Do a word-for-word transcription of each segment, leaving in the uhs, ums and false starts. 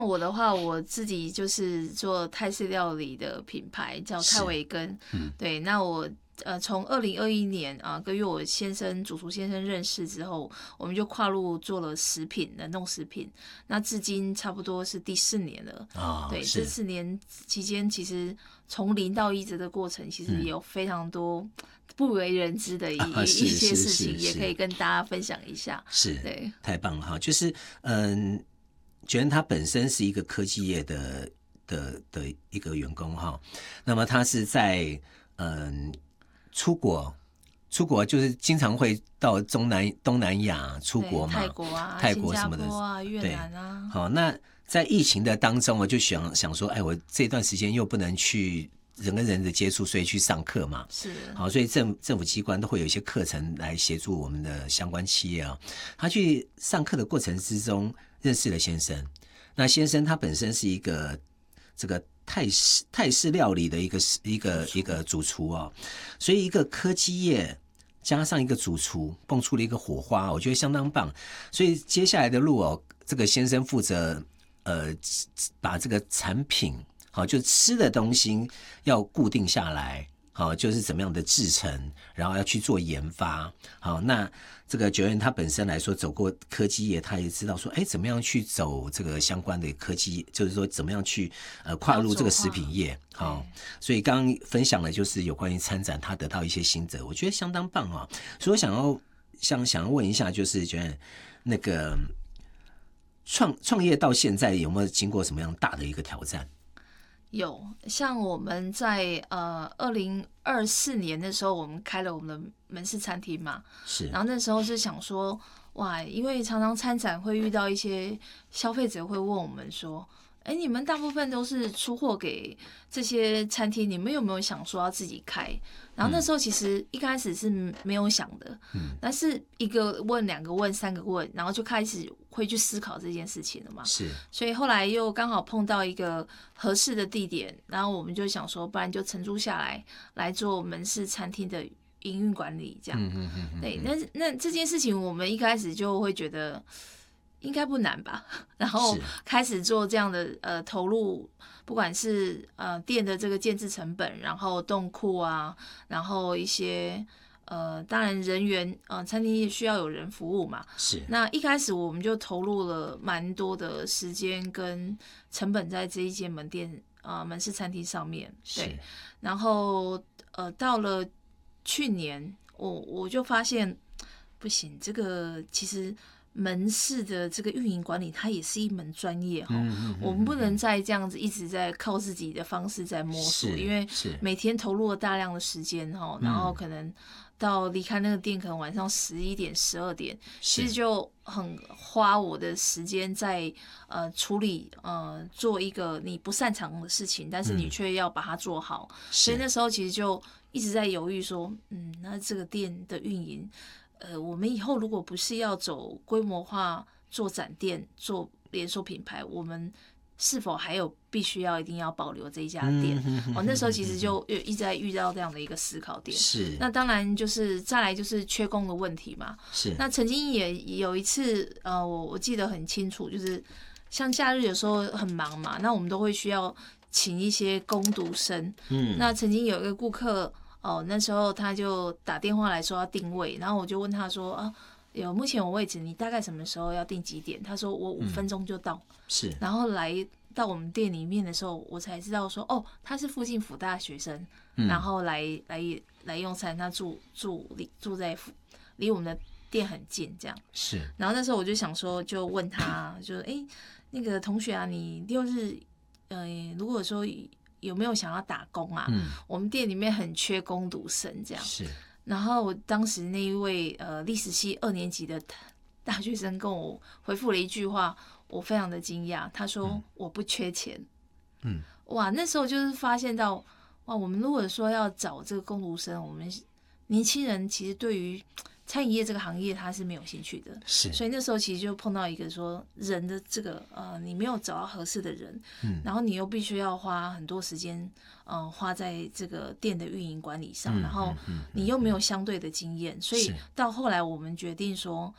我的话，我自己就是做泰式料理的品牌，叫泰维根。嗯，对，那我呃从二零二一年啊，跟与我先生主厨先生认识之后，我们就跨入做了食品冷冻食品。那至今差不多是第四年了。 哦， 对，这四年期间，其实从零到一这个过程，其实也有非常多不为人知的一、啊、一些事情，也可以跟大家分享一下。 是， 对， 太棒了哈！就是嗯。觉得他本身是一个科技业的的的一个员工哈，那么他是在嗯出国，出国就是经常会到中南东南亚出国嘛， 泰国啊、 泰国什么的新加坡啊、越南啊。 好，那在疫情的当中，我就想想说，哎，我这段时间又不能去人跟人的接触，所以去上课嘛。 是， 好，所以政政府机关都会有一些课程来协助我们的相关企业啊。他去上课的过程之中，认识了先生。那先生他本身是一个这个泰式泰式料理的一个一个一个主厨哦，所以一个科技业加上一个主厨，蹦出了一个火花，我觉得相当棒。所以接下来的路哦，这个先生负责呃把这个产品好，就吃的东西要固定下来。好，就是怎么样的制成，然后要去做研发。好，那这个九元他本身来说走过科技业，他也知道说，哎，怎么样去走这个相关的科技，就是说怎么样去呃跨入这个食品业。好，所以刚刚分享的就是有关于参展，他得到一些心得，我觉得相当棒啊。所以我想要想想要问一下，就是九元那个创创业到现在有没有经过什么样大的一个挑战？ 有，像我们在呃二零二四年的时候，我们开了我们的门市餐厅嘛， 是， 然后那时候是想说，哇，因为常常参展会遇到一些消费者会问我们说，哎，你们大部分都是出货给这些餐厅，你们有没有想说要自己开？然后那时候其实一开始是没有想的，嗯，但是一个问、两个问、三个问，然后就开始会去思考这件事情了嘛。 是， 所以后来又刚好碰到一个合适的地点，然后我们就想说，不然就承租下来来做门市餐厅的营运管理，这样。嗯嗯嗯对，那那这件事情我们一开始就会觉得应该不难吧，然后开始做这样的呃投入。不管是呃店的这个建制成本，然后冻库啊，然后一些呃当然人员呃餐厅也需要有人服务嘛， 是。 那一开始我们就投入了蛮多的时间跟成本在这一间门店呃门市餐厅上面，对。然后呃到了去年，我我就发现不行，这个其实。门市的这个运营管理，它也是一门专业哈、嗯嗯，我们不能再这样子一直在靠自己的方式在摸索，因为每天投入了大量的时间哈，然后可能到离开那个店，可能晚上十一点、十二点，其实就很花我的时间在呃处理呃做一个你不擅长的事情，但是你却要把它做好，嗯、所以那时候其实就一直在犹豫说，嗯，那这个店的运营。呃，我们以后如果不是要走规模化做展店、做连锁品牌，我们是否还有必须要一定要保留这一家店？嗯、哦，那时候其实就一直在遇到这样的一个思考点。 是。 那当然就是再来就是缺工的问题嘛。 是。 那曾经也有一次，呃，我我记得很清楚，就是像假日有时候很忙嘛，那我们都会需要请一些工读生。嗯。那曾经有一个顾客。哦，那时候他就打电话来说要定位，然后我就问他说啊，有目前有位置，你大概什么时候要定几点？他说我五分钟就到。嗯、 是。 然后来到我们店里面的时候，我才知道说哦，他是附近辅大学生，嗯、然后来来来用餐，他住住离住在离我们的店很近，这样。 是。 然后那时候我就想说，就问他，就哎、欸，那个同学啊，你六日呃，如果说。有没有想要打工啊？嗯、我们店里面很缺工读生，这样。 是。 然后我当时那一位呃历史系二年级的大学生跟我回复了一句话，我非常的惊讶。他说、嗯：“我不缺钱。”嗯，哇，那时候就是发现到哇，我们如果说要找这个工读生，我们年轻人其实对于餐饮业这个行业他是没有兴趣的， 是， 所以那时候其实就碰到一个说人的这个呃，你没有找到合适的人，嗯，然后你又必须要花很多时间，呃，花在这个店的运营管理上，嗯、然后你又没有相对的经验，嗯、所以到后来我们决定说，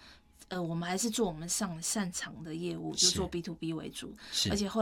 呃，我们还是做我们上擅长的业务，就做 B to B 为主，而且后